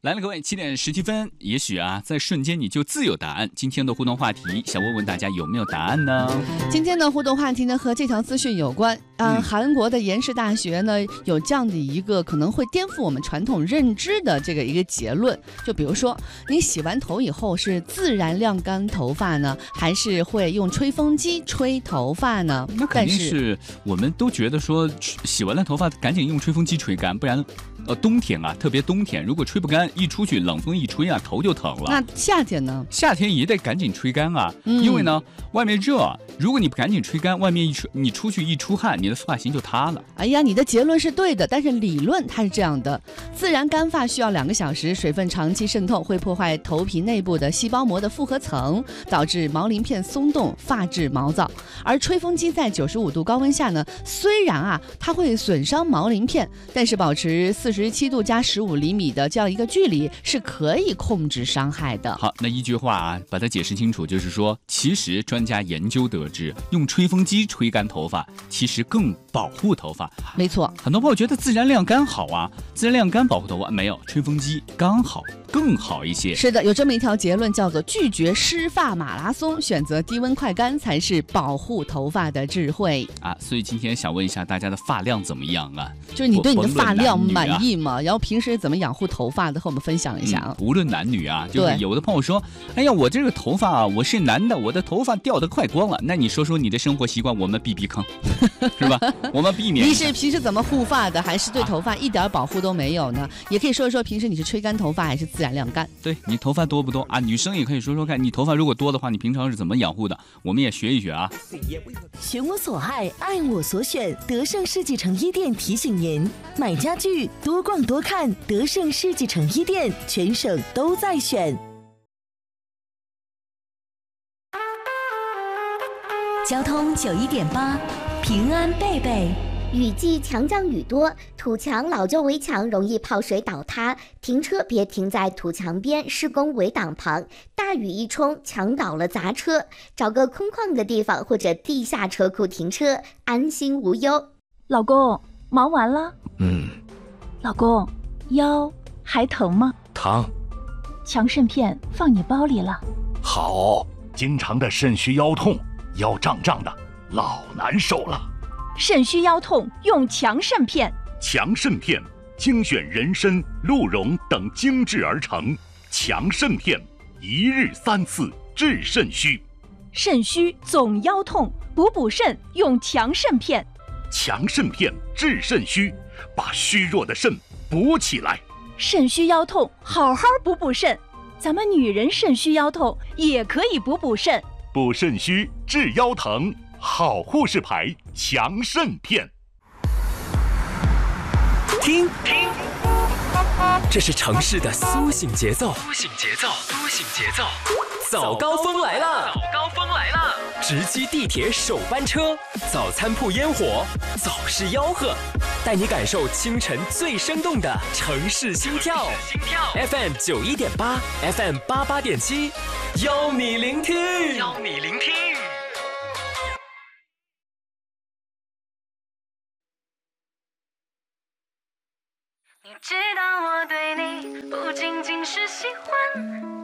来了，各位，7:17，也许啊，在瞬间你就自有答案。今天的互动话题，想问问大家有没有答案呢？ 今天的互动话题呢，和这条资讯有关。韩国的延世大学呢，有这样的一个可能会颠覆我们传统认知的这个一个结论。就比如说，你洗完头以后是自然晾干头发呢，还是会用吹风机吹头发呢？ 那肯定是我们都觉得说，洗完了头发赶紧用吹风机吹干，不然。冬天啊，特别冬天，如果吹不干，一出去冷风一吹啊，头就疼了。 那夏天呢？ 夏天也得赶紧吹干啊，因为呢，外面热，如果你不赶紧吹干，外面你出去一出汗，你的发型就塌了。 哎呀，你的结论是对的，但是理论它是这样的：自然干发需要2个小时，水分长期渗透会破坏头皮内部的细胞膜的复合层，导致毛鳞片松动，发质毛躁。而吹风机在95度高温下呢，虽然啊它会损伤毛鳞片，但是保持47度加15厘米的这样一个距离是可以控制伤害的。 好，那一句话啊，把它解释清楚，就是说，其实专家研究得知，用吹风机吹干头发，其实更保护头发。 没错， 很多朋友觉得自然晾干好啊，自然晾干保护头发，没有，吹风机刚好更好一些。 是的，有这么一条结论，叫做拒绝湿发马拉松，选择低温快干才是保护头发的智慧啊。所以今天想问一下大家的发量怎么样啊？ 就是你对你的发量满意吗？然后平时怎么养护头发的，和我们分享一下啊。 无论男女啊，就是有的朋友说，哎呀，我这个头发啊，我是男的，我的头发掉得快光了。那你说说你的生活习惯，我们避避坑，是吧？我们避免。 你是平时怎么护发的，还是对头发一点保护都没有呢？也可以说一说平时你是吹干头发还是自然晾干？ 对，你头发多不多啊？女生也可以说说看，你头发如果多的话，你平常是怎么养护的？我们也学一学啊。 选我所爱，爱我所选，德胜世纪成衣店提醒您：买家具多逛多看，德胜世纪成衣店，全省都在选。交通91.8，平安贝贝。 雨季强降雨多，土墙、老旧围墙容易泡水倒塌，停车别停在土墙边施工围挡旁，大雨一冲，墙倒了砸车，找个空旷的地方或者地下车库停车，安心无忧。 老公，忙完了？老公，腰还疼吗？ 疼。 强肾片放你包里了。 好，经常的肾虚腰痛，腰胀胀的，老难受了。 肾虚腰痛用强肾片。 强肾片精选人参、鹿茸等精制而成，强肾片一日3次治肾虚。 肾虚总腰痛，补肾用强肾片。 强肾片治肾虚，把虚弱的肾补起来。 肾虚腰痛好好补肾，咱们女人肾虚腰痛也可以补肾。 补肾虚治腰疼，好护士牌强肾片。 听，这是城市的苏醒节奏。早高峰来了！直击地铁首班车，早餐铺烟火，早市吆喝，带你感受清晨最生动的城市心跳。FM 91.8 ，FM 88.7，邀你聆听。 你知道我对你不仅仅是喜欢。